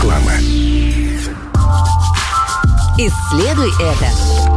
Реклама. Исследуй это.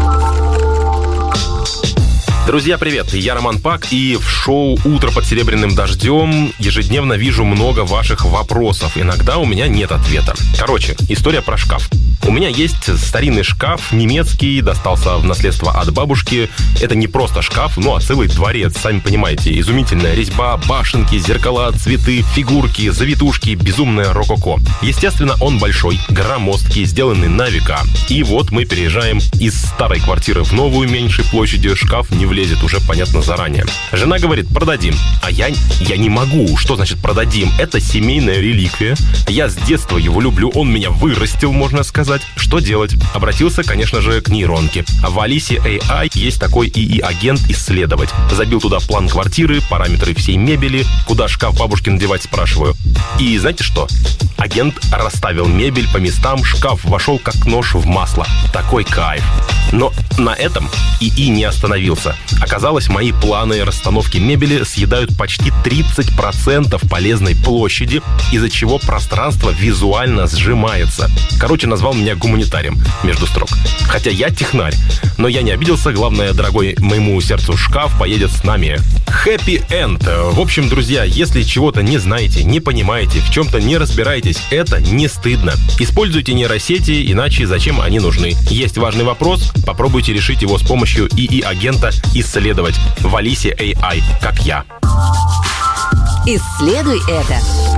Друзья, привет! Я Роман Пак, и в шоу «Утро под серебряным дождем» ежедневно вижу много ваших вопросов. Иногда у меня нет ответа. Короче, история про шкаф. У меня есть старинный шкаф, немецкий, достался в наследство от бабушки. Это не просто шкаф, а целый дворец, сами понимаете. Изумительная резьба, башенки, зеркала, цветы, фигурки, завитушки, безумное рококо. Естественно, он большой, громоздкий, сделанный на века. И вот мы переезжаем из старой квартиры в новую, меньшей площади. Шкаф не влезет, уже понятно заранее. Жена говорит, продадим. А я не могу. Что значит продадим? Это семейная реликвия. Я с детства его люблю, он меня вырастил, можно сказать. Что делать? Обратился, конечно же, к нейронке. В Алисе AI есть такой ИИ-агент исследовать. Забил туда план квартиры, параметры всей мебели, куда шкаф бабушкин девать, спрашиваю. И знаете что? Агент расставил мебель по местам, шкаф вошел как нож в масло. Такой кайф. Но на этом ИИ не остановился. Оказалось, мои планы расстановки мебели съедают почти 30% полезной площади, из-за чего пространство визуально сжимается. Короче, назвал меня гуманитарием, между строк. Хотя я технарь. Но я не обиделся. Главное, дорогой моему сердцу шкаф поедет с нами. Happy End. В общем, друзья, если чего-то не знаете, не понимаете, в чем-то не разбираетесь, это не стыдно. Используйте нейросети, иначе зачем они нужны? Есть важный вопрос, попробуйте решить его с помощью ИИ-агента «Исследовать» в Алисе AI, как я. Исследуй это.